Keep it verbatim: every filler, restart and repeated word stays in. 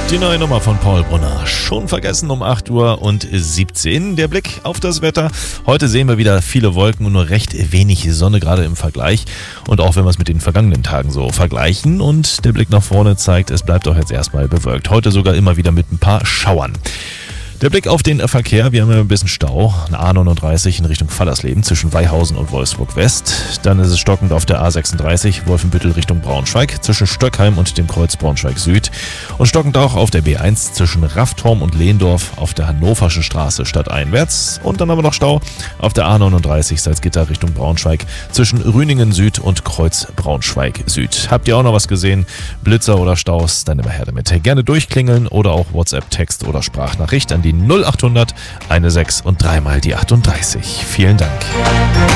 Die neue Nummer von Paul Brunner. Schon vergessen um acht Uhr und siebzehn. Der Blick auf das Wetter. Heute sehen wir wieder viele Wolken und nur recht wenig Sonne, gerade im Vergleich. Und auch wenn wir es mit den vergangenen Tagen so vergleichen. Und der Blick nach vorne zeigt, es bleibt auch jetzt erstmal bewölkt. Heute sogar immer wieder mit ein paar Schauern. Der Blick auf den Verkehr, wir haben ja ein bisschen Stau, A neununddreißig in Richtung Fallersleben zwischen Weihausen und Wolfsburg West. Dann ist es stockend auf der A sechsunddreißig Wolfenbüttel Richtung Braunschweig zwischen Stöckheim und dem Kreuz Braunschweig Süd. Und stockend auch auf der B eins zwischen Rafftorm und Lehndorf auf der Hannoverschen Straße stadteinwärts. Und dann aber noch Stau auf der A neununddreißig Salzgitter Richtung Braunschweig zwischen Rüningen Süd und Kreuz Braunschweig Süd. Habt ihr auch noch was gesehen? Blitzer oder Staus? Dann immer her damit. Gerne durchklingeln oder auch WhatsApp-Text oder Sprachnachricht an die null achthundert sechzehn und dreimal die achtunddreißig. Vielen Dank.